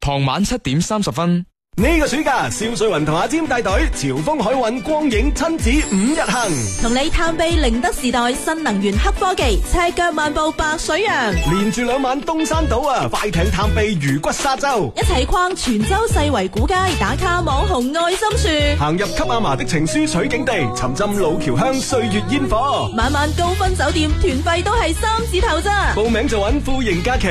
傍晚7點30分。 呢個暑假，蕭瑞雲同阿占帶隊潮豐海運光影親子5日行， 同你探秘寧德時代新能源黑科技，赤腳漫步白水洋， 連住2晚東山島啊，快艇探秘魚骨沙洲， 一齊逛泉州世圍古街，打卡網紅愛心樹， 行入給阿嫲的情書取景地，沉浸老橋鄉歲月煙火， 晚晚高分酒店，團費都係3字頭咋。 報名就揾富盈假期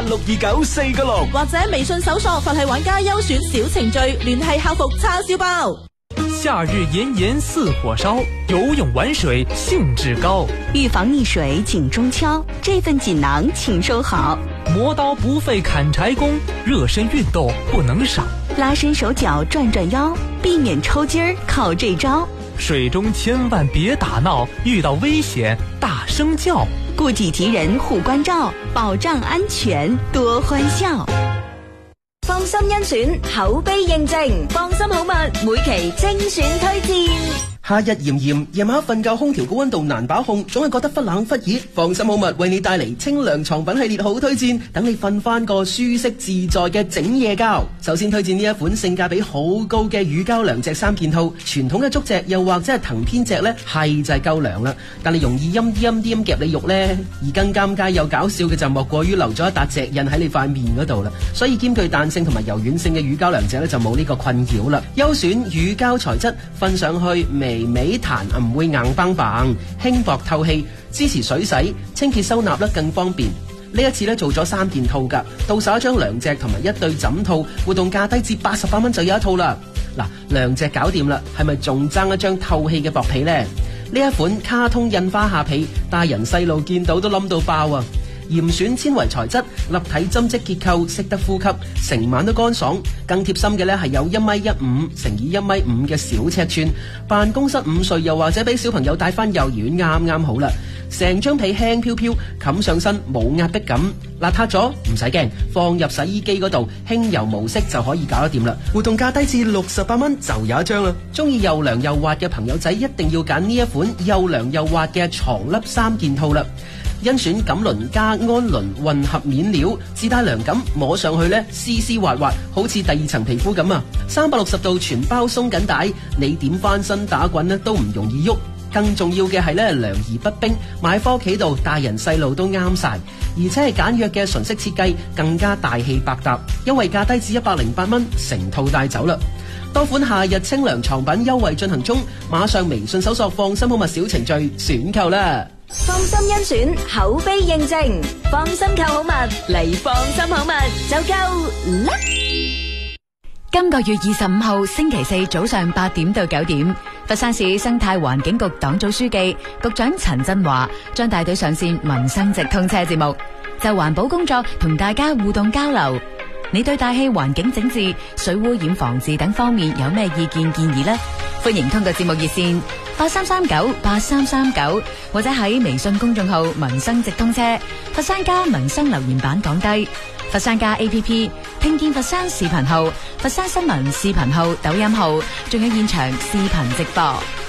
862946， 或者微信搜索佛系玩家優選小程序，聯繫客服叉燒包。 夏日炎炎似火燒，游泳玩水興致高。 預防溺水緊中敲，這份錦囊請收好。 磨刀不費砍柴工，熱身運動不能少。 拉伸手腳轉轉腰，避免抽筋兒靠這招。 水中千萬別打鬧，遇到危險大聲叫。 顧己提人護關照，保障安全多歡笑。 放心甄選，口碑認證，放心好物，每期精選推薦。 夏日炎炎，夜晚瞓覺空調個溫度難把控，總係覺得忽冷忽熱。放心好物為你帶嚟清涼床品系列好推薦，等你瞓翻個舒適自在嘅整夜覺。首先推薦呢一款性價比好高嘅乳膠涼席3件套，傳統嘅竹席又或者係藤編席呢，係就係夠涼啦，但係容易陰啲夾你肉呢。而更尷尬又搞笑嘅就莫過於留咗一笪席印喺你塊面嗰度啦，所以兼具彈性同埋柔軟性嘅乳膠涼席呢，就冇呢個困擾啦。優選乳膠材質，瞓上去微微彈唔會硬邦邦，輕薄透氣，支持水洗、清潔收納更方便。呢一次做咗3件套㗎，到手一張涼席同埋1對枕套，活動價低至88蚊就有一套啦。嗱，涼席搞掂啦，係咪仲爭一張透氣嘅薄被呢？呢一款卡通印花下被，大人細路見到都冧到爆啊！嚴選纖維材質，立體針織結構，識得呼吸，成晚都乾爽。更貼心嘅係有1.15米乘以1.5米嘅小尺寸，辦公室午睡又或者俾小朋友帶翻幼兒園啱啱好啦。成張被輕飄飄，冚上身冇壓迫感，邋遢咗唔使驚，放入洗衣機嗰度輕柔模式就可以搞得掂啦。活動價低至68蚊就有一張啦。中意又涼又滑嘅朋友仔一定要揀呢一款又涼又滑嘅床笠3件套啦。甄選錦綸加安綸混合面料，自帶涼感，摸上去呢絲絲滑滑，好似第2層皮膚咁啊！360度全包鬆緊帶，你點翻身打滾呢都唔容易喐。更重要嘅係呢，涼而不冰，買返屋企度大人細路都啱晒，而且係簡約嘅純色設計，更加大氣百搭，因為價低至108蚊，成套帶走啦。多款夏日清涼床品優惠進行中，馬上微信搜索放心好物小程序選購啦。 放心甄選，口碑認證，放心購好物嚟放心好物就夠啦。 今個月25號星期4早上8點到9點，佛山市生態環境局黨組書記、局長陳振華將帶隊上線民生直通車節目，就環保工作同大家互動交流。你對大氣環境整治、水污染防治等方面有咩意見建議呢？歡迎通過節目熱線83398339，或者喺微信公眾號民生直通車、佛山家民生留言板講低。佛山家 APP、聽見佛山視頻號、佛山新聞視頻號、抖音號，仲有現場視頻直播。